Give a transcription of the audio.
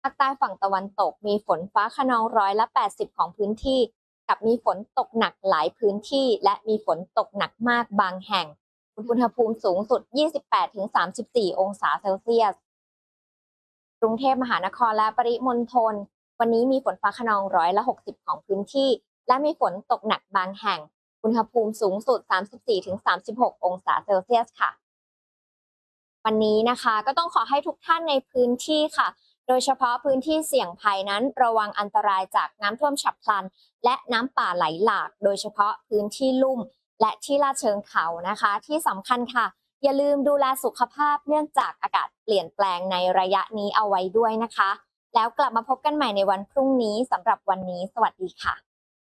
ภาคใต้ฝั่งตะวันตกมีฝนฟ้าคะนอง80%ของพื้นที่กับมีฝนตกหนักหลายพื้นที่และมีฝนตกหนักมากบางแห่งอุณหภูมิสูงสุด28-34องศาเซลเซียสกรุงเทพมหานครและปริมณฑลวันนี้มีฝนฟ้าคะนอง60%ของพื้นที่และมีฝนตกหนักบางแห่งอุณหภูมิสูงสุด34-36องศาเซลเซียสค่ะวันนี้นะคะก็ต้องขอให้ทุกท่านในพื้นที่ค่ะโดยเฉพาะพื้นที่เสี่ยงภัยนั้นระวังอันตรายจากน้ำท่วมฉับพลันและน้ำป่าไหลหลากโดยเฉพาะพื้นที่ลุ่มและที่ลาดเชิงเขานะคะที่สำคัญค่ะอย่าลืมดูแลสุขภาพเนื่องจากอากาศเปลี่ยนแปลงในระยะนี้เอาไว้ด้วยนะคะแล้วกลับมาพบกันใหม่ในวันพรุ่งนี้สำหรับวันนี้สวัสดีค่ะ